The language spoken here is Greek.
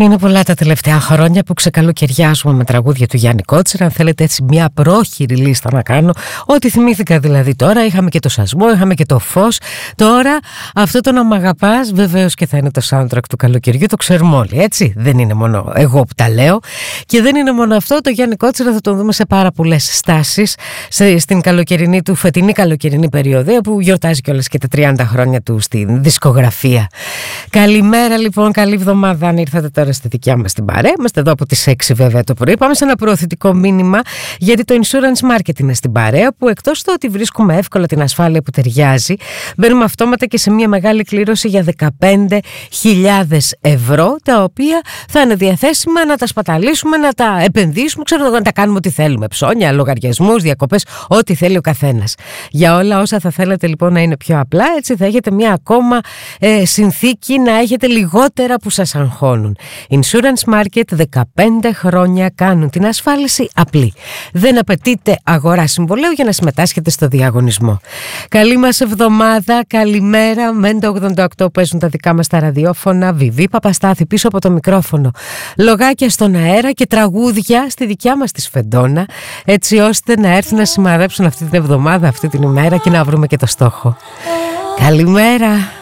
Είναι πολλά τα τελευταία χρόνια που ξεκαλοκαιριάζουμε με τραγούδια του Γιάννη Κότσιρα. Αν θέλετε έτσι μια πρόχειρη λίστα να κάνω, ό,τι θυμήθηκα δηλαδή τώρα. Είχαμε και το Σασμό, είχαμε και το Φως. Τώρα αυτό το να μ' αγαπάς βεβαίως και θα είναι το soundtrack του καλοκαιριού. Το ξέρουμε όλοι, έτσι. Δεν είναι μόνο εγώ που τα λέω. Και δεν είναι μόνο αυτό. Το Γιάννη Κότσιρα θα τον δούμε σε πάρα πολλές στάσεις στην καλοκαιρινή του, φετινή καλοκαιρινή περιοδία που γιορτάζει κιόλας και τα 30 χρόνια του στην δισκογραφία. Καλημέρα λοιπόν, καλή εβδομάδα αν ήρθατε τώρα στη δικιά μας την παρέα. Είμαστε εδώ από τις 6 βέβαια το πρωί. Πάμε σε ένα προωθητικό μήνυμα, γιατί το Insurance Market είναι στην παρέα, που εκτός του ότι βρίσκουμε εύκολα την ασφάλεια που ταιριάζει, μπαίνουμε αυτόματα και σε μια μεγάλη κλήρωση για 15.000 ευρώ, τα οποία θα είναι διαθέσιμα να τα σπαταλήσουμε, να τα επενδύσουμε, ξέρω, να τα κάνουμε ό,τι θέλουμε. Ψώνια, λογαριασμούς, διακοπές, ό,τι θέλει ο καθένας. Για όλα όσα θα θέλετε λοιπόν να είναι πιο απλά, έτσι θα έχετε μια ακόμα συνθήκη να έχετε λιγότερα που σας αγχώνουν. Insurance Market, 15 χρόνια κάνουν την ασφάλιση απλή. Δεν απαιτείται αγορά συμβολαίου για να συμμετάσχετε στο διαγωνισμό. Καλή μας εβδομάδα, καλημέρα. Μεν το 88 παίζουν τα δικά μας τα ραδιόφωνα. Βιβί Παπαστάθη πίσω από το μικρόφωνο. Λογάκια στον αέρα και τραγούδια στη δικιά μας τη Σφεντόνα, έτσι ώστε να έρθουν να σημαδέψουν αυτή την εβδομάδα, αυτή την ημέρα και να βρούμε και το στόχο. Καλημέρα.